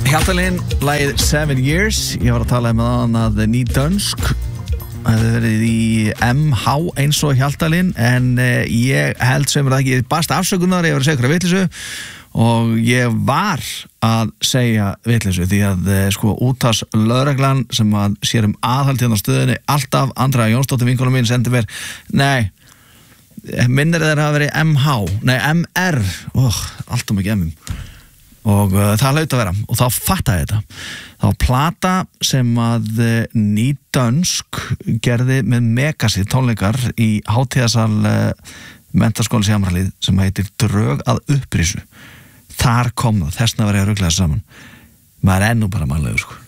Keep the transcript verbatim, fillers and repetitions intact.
Hjaltalín, lagið Seven Years. Ég var að tala um það að ný dönsk hefði verið í M H eins og Hjaltalín, en eh, ég held sem er það ekki, ég bast afsökunar, ég var að segja ykkur að vitleysu og ég var að segja vitleysu því að eh, sko útars lögreglan sem að sér um aðhald hérna á stöðinni alltaf, Andrea Jónsdóttir vinkona mín sendi mér, nei minnir þeir hafa verið M H, nei M R, oh, allt um ekki M og uh, það hlaut að vera og þá fattaði þetta þá var plata sem að uh, ný dönsk gerði með Megasi tónleikar í hátíðasal uh, menntaskólans í Hamralíð sem heitir Drög að upprísu. Þar kom það, þessna var ég að rugla það saman maður er ennú bara mannlegur sko.